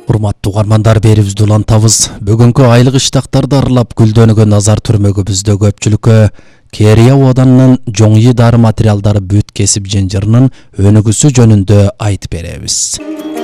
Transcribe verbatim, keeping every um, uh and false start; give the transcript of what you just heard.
Урматтуу угармандар, берибизди улантабыз. Бүгүнкү айлык иштактарды аралап гүлдөнгө назар түрмөгүбүздө көпчүлүккө Керия Оданынын жоңйы дары материалдары бүт кесип жынжырынын өнүгүүсү жөнүндө айтып беребиз.